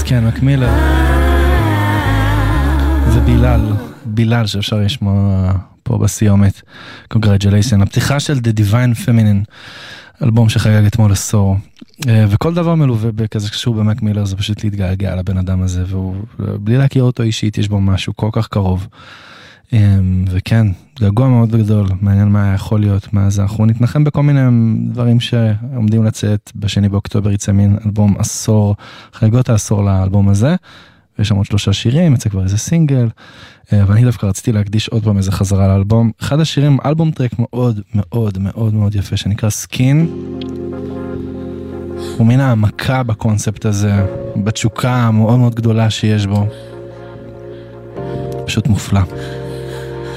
כן, מקמילר. זה בילal שאפשר לשמוע פה בסיומת. Congratulations. הפתיחה של The Divine Feminine, אלבום שחגג אתמול עשור. וכל דבר מלווה בכזה קשור במקמילר, זה פשוט להתגעגע לבן אדם הזה, ובלי להכיר אותו אישית, יש בו משהו כל כך קרוב. וכן, געגוע מאוד גדול, מעניין מה יכול להיות, מה זה, אנחנו נתנחם בכל מיני דברים שעומדים לצאת, בשני באוקטובר יצא מין אלבום עשור, חגיגות העשור לאלבום הזה, ויש שם עוד 3 שירים, יצא כבר איזה סינגל, ואני דווקא רציתי להקדיש עוד פעם איזה חזרה לאלבום, אחד השירים, אלבום טרק מאוד מאוד מאוד מאוד יפה, שנקרא סקין, הוא מין העמקה בקונספט הזה, בתשוקה המאוד מאוד גדולה שיש בו, פשוט מופלא.